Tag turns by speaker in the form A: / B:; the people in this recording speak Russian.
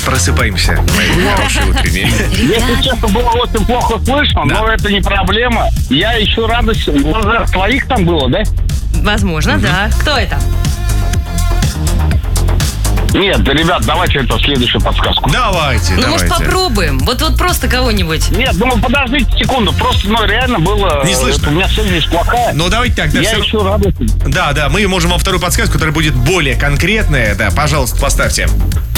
A: Просыпаемся. Мои хорошие утренние.
B: Если честно, было очень плохо слышно,
A: Да.
B: но это не проблема. Я ищу радость. Твоих там было, да?
C: Возможно, да. Кто это?
B: Нет, да, ребят, давайте это следующую подсказку.
A: Давайте,
C: Ну, может,
A: давайте.
C: попробуем? Вот просто кого-нибудь.
B: Нет, думаю, подождите секунду. Просто, реально было...
A: Не слышно.
B: У меня связь здесь плохая.
A: Ну, давайте так. Да,
B: Я
A: всё-
B: ищу радость.
A: да, мы можем вам вторую подсказку, которая будет более конкретная. Да, пожалуйста, поставьте.